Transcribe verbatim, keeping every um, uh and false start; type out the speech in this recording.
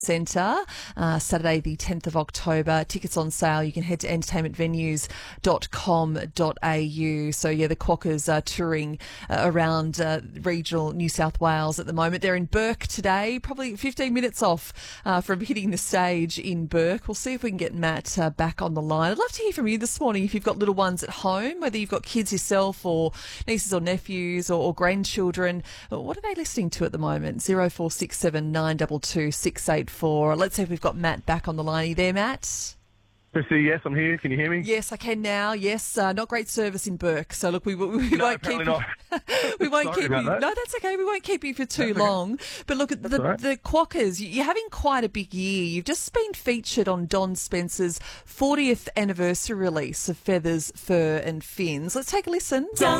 Centre, uh, Saturday the tenth of October. Tickets on sale. You can head to entertainment venues dot com dot a u. So, yeah, the Quokkas are touring uh, around uh, regional New South Wales at the moment. They're in Bourke today, probably fifteen minutes off uh, from hitting the stage in Bourke. We'll see if we can get Matt uh, back on the line. I'd love to hear from you this morning if you've got little ones at home, whether you've got kids yourself or nieces or nephews or, or grandchildren. What are they listening to at the moment? zero four six seven nine two two six eight four. Let's see if we've got Matt back on the line. Are you there, Matt? Chrissy, yes, I'm here. Can you hear me? Yes, I can now. Yes, uh, not great service in Burke. So look, we, we, we No, won't keep you. not. we won't Sorry keep about you. that. No, that's okay. We won't keep you for too That's okay. long. But look at That's the all right. the Quokkas. You're having quite a big year. You've just been featured on Don Spencer's fortieth anniversary release of Feathers, Fur and Fins. Let's take a listen. Don